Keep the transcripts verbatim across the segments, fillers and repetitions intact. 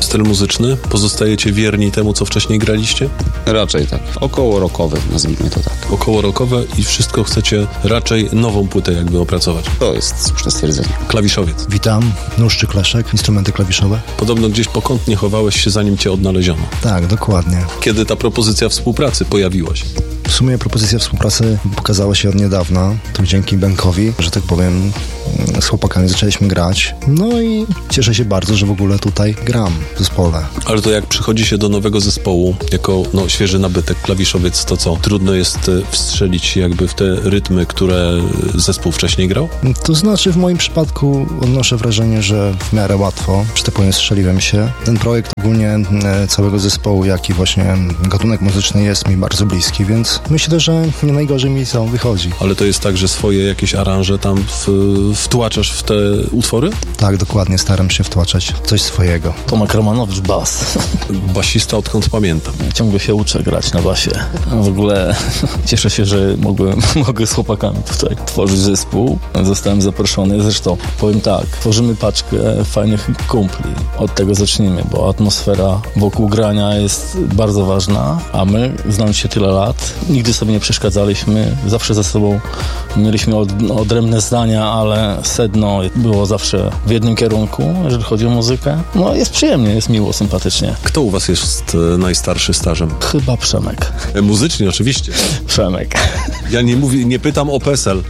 Styl muzyczny? Pozostajecie wierni temu, co wcześniej graliście? Raczej tak. Około rockowy, nazwijmy to tak. Około rockowe i wszystko chcecie raczej nową płytę jakby opracować. To jest słuszne stwierdzenie. Klawiszowiec. Witam, Nóżczyk Leszek, instrumenty klawiszowe. Podobno gdzieś pokątnie chowałeś się, zanim cię odnaleziono. Tak, dokładnie. Kiedy ta propozycja współpracy pojawiła się? W sumie propozycja współpracy pokazała się od niedawna, to dzięki Benkowi, że tak powiem, z chłopakami zaczęliśmy grać. No i cieszę się bardzo, że w ogóle tutaj gram w zespole. Ale to jak przychodzi się do nowego zespołu, jako no, świeży nabytek, klawiszowiec, to co? Trudno jest wstrzelić jakby w te rytmy, które zespół wcześniej grał? To znaczy w moim przypadku odnoszę wrażenie, że w miarę łatwo, że tak powiem, strzeliłem się. Ten projekt ogólnie całego zespołu, jak i właśnie gatunek muzyczny jest mi bardzo bliski, więc myślę, że nie najgorzej mi to wychodzi. Ale to jest tak, że swoje jakieś aranże tam w, wtłaczasz w te utwory? Tak, dokładnie, staram się wtłaczać coś swojego. Tomek Romanowicz, bas. Basista odkąd pamiętam. Ciągle się uczę grać na basie. W ogóle cieszę się, że mogłem, mogę z chłopakami tutaj tworzyć zespół. Zostałem zaproszony. Zresztą powiem tak, tworzymy paczkę fajnych kumpli. Od tego zacznijmy, bo atmosfera wokół grania jest bardzo ważna, a my, znając się tyle lat, nigdy sobie nie przeszkadzaliśmy. Zawsze ze sobą mieliśmy od, odrębne zdania, ale sedno było zawsze w jednym kierunku, jeżeli chodzi o muzykę. No jest przyjemnie, jest miło, sympatycznie. Kto u was jest najstarszy stażem? Chyba Przemek. E, muzycznie oczywiście. Przemek. Ja nie mówię, nie pytam o PESEL.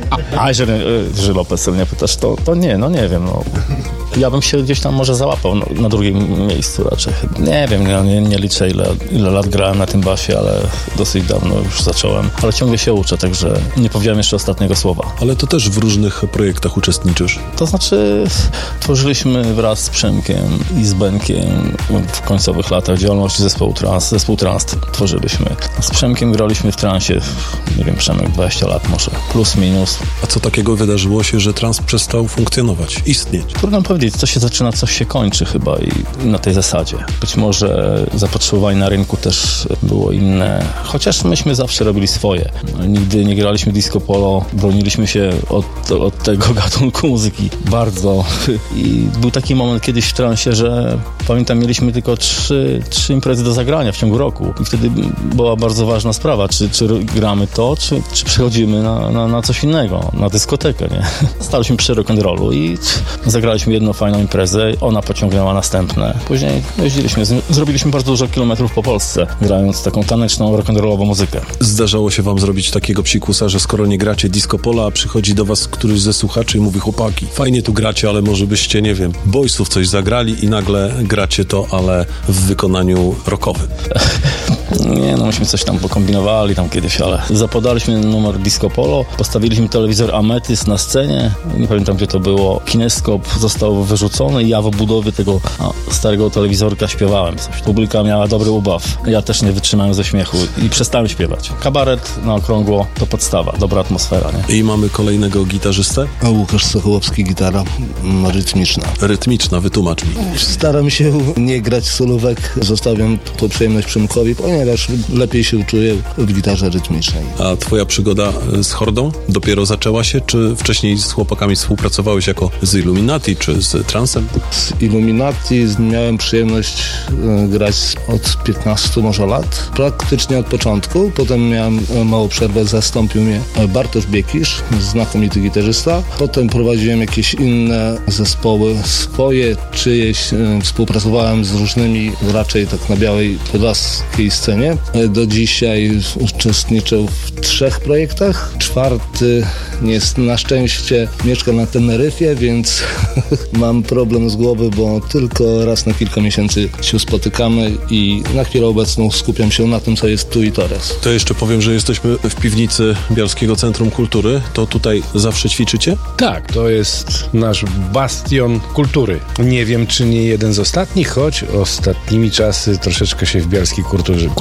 A jeżeli, jeżeli o PESEL nie pytasz, to, to nie, no nie wiem. No. Ja bym się gdzieś tam może załapał no, na drugim miejscu raczej. Nie wiem, no, nie, nie liczę ile, ile lat grałem na tym basie, ale dosyć dawno już zacząłem. Ale ciągle się uczę, także nie powiedziałem jeszcze ostatniego słowa. Ale to też w różnych projektach uczestniczysz. To znaczy tworzyliśmy wraz z Przemkiem i z Benkiem w końcowych latach działalności zespołu Trans. Zespół Trans tworzyliśmy. Z Przemkiem graliśmy w transie, nie wiem, Przemek dwadzieścia lat może, plus minus. A co takiego wydarzyło się, że trans przestał funkcjonować, istnieć? Trudno powiedzieć, co się zaczyna, coś się kończy chyba i na tej zasadzie. Być może zapotrzebowanie na rynku też było inne, chociaż myśmy zawsze robili swoje. Nigdy nie graliśmy disco polo, broniliśmy się od, od tego gatunku muzyki bardzo i był taki moment kiedyś w transie, że pamiętam, mieliśmy tylko trzy, trzy imprezy do zagrania w ciągu roku i wtedy była bardzo ważna sprawa, czy, czy gramy to, czy, czy przechodzimy na, na, na coś innego, na dyskotekę, nie? Staliśmy przy rock'n'rollu i zagraliśmy jedną fajną imprezę, ona pociągnęła następne. Później jeździliśmy, zrobiliśmy bardzo dużo kilometrów po Polsce, grając taką taneczną, rock'n'rollową muzykę. Zdarzało się wam zrobić takiego psikusa, że skoro nie gracie disco pola, a przychodzi do was któryś ze słuchaczy i mówi: chłopaki, fajnie tu gracie, ale może byście, nie wiem, Boysów coś zagrali i nagle gracie to, ale w wykonaniu rockowym. Nie, no myśmy coś tam pokombinowali tam kiedyś, ale zapodaliśmy numer disco polo, postawiliśmy telewizor Ametys na scenie, nie pamiętam gdzie to było, kineskop został wyrzucony i ja w obudowie tego a, starego telewizorka śpiewałem coś. Publika miała dobry ubaw. Ja też nie wytrzymałem ze śmiechu i przestałem śpiewać. Kabaret na okrągło to podstawa, dobra atmosfera, nie? I mamy kolejnego gitarzystę? A Łukasz Sokołowski, gitara rytmiczna. Rytmiczna, wytłumacz mi. Staram się nie grać solówek, zostawiam to przyjemność Przemkowi, ponieważ lepiej się czuję w gitarze rytmicznej. A twoja przygoda z Hordą dopiero zaczęła się, czy wcześniej z chłopakami współpracowałeś jako z Illuminati, czy z Transem? Z Illuminati miałem przyjemność grać od piętnastu może lat, praktycznie od początku. Potem miałem małą przerwę, zastąpił mnie Bartosz Biekisz, znakomity gitarzysta. Potem prowadziłem jakieś inne zespoły swoje, czyjeś. Współpracowałem z różnymi, raczej tak na białej podlaskiej scenie. Do dzisiaj uczestniczę w trzech projektach. Czwarty jest na szczęście mieszka na Teneryfie, więc mam problem z głowy, bo tylko raz na kilka miesięcy się spotykamy i na chwilę obecną skupiam się na tym, co jest tu i teraz. To jeszcze powiem, że jesteśmy w piwnicy Bialskiego Centrum Kultury. To tutaj zawsze ćwiczycie? Tak, to jest nasz bastion kultury. Nie wiem, czy nie jeden z ostatnich, choć ostatnimi czasy troszeczkę się w bialskiej kulturze,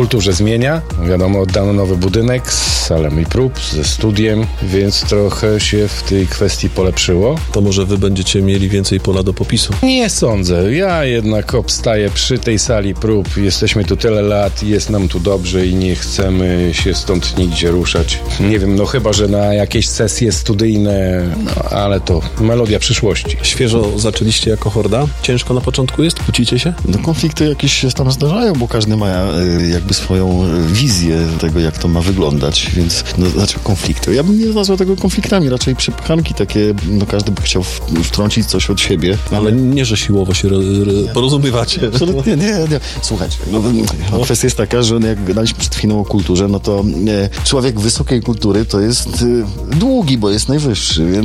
kulturze zmienia. Wiadomo, oddano nowy budynek z salą i prób, ze studiem, więc trochę się w tej kwestii polepszyło. To może wy będziecie mieli więcej pola do popisu. Nie sądzę. Ja jednak obstaję przy tej sali prób. Jesteśmy tu tyle lat, jest nam tu dobrze i nie chcemy się stąd nigdzie ruszać. Nie wiem, no chyba, że na jakieś sesje studyjne, no ale to melodia przyszłości. Świeżo zaczęliście jako Horda? Ciężko na początku jest? Kłócicie się? No konflikty jakieś się tam zdarzają, bo każdy ma y, jakby swoją y, wizję tego, jak to ma wyglądać, więc no, znaczy konflikty. Ja bym nie nazwał tego konfliktami, raczej przepychanki takie, no każdy by chciał w, wtrącić coś od siebie. Ale nie, że siłowo się ro, ro, porozumiewacie. Nie, nie, nie. Słuchajcie, no, no, kwestia jest taka, że jak gadaliśmy przed chwilą o kulturze, no to nie, człowiek wysokiej kultury to jest y, długi, bo jest najwyższy, więc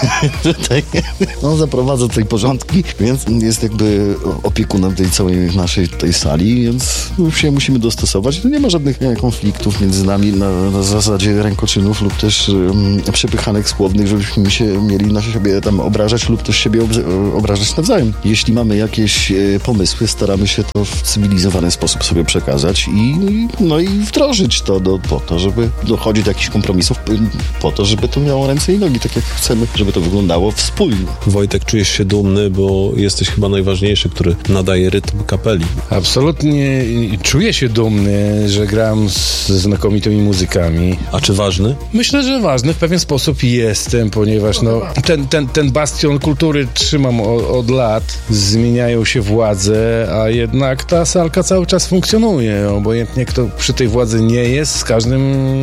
tutaj on zaprowadza tutaj porządki, więc jest jakby opiekunem tej całej naszej tej sali, więc się musimy dostosować. No nie ma żadnych nie, konfliktów między nami na, na zasadzie rękoczynów lub też um, przepychanek słownych, żebyśmy się mieli na siebie tam obrażać lub też siebie obrze- obrażać nawzajem. Jeśli mamy jakieś e, pomysły, staramy się to w cywilizowany sposób sobie przekazać i no i wdrożyć to do, po to, żeby dochodzić do jakichś kompromisów, po to, żeby to miało ręce i nogi, tak jak chcemy, żeby to wyglądało wspólnie. Wojtek, czujesz się dumny, bo jesteś chyba najważniejszy, który nadaje rytm kapeli. Absolutnie czuję się dumny, że gram z znakomitymi muzykami. A czy ważny? Myślę, że ważny w pewien sposób jestem, ponieważ no, ten, ten, ten bastion kultury trzymam o, od lat. Zmieniają się władze, a jednak ta salka cały czas funkcjonuje. Obojętnie kto przy tej władzy nie jest, z każdym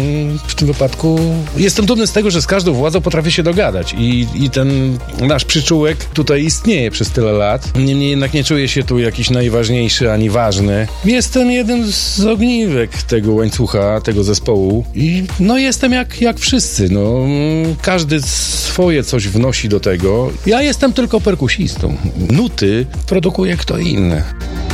w tym wypadku jestem dumny z tego, że z każdą władzą potrafię się dogadać i, i ten nasz przyczółek tutaj istnieje przez tyle lat. Niemniej jednak nie czuję się tu jakiś najważniejszy ani ważny. Jestem jeden z ogniwek tego łańcucha, tego zespołu i no jestem jak, jak wszyscy. No, każdy swoje coś wnosi do tego. Ja jestem tylko perkusistą. Nuty produkuje kto inny.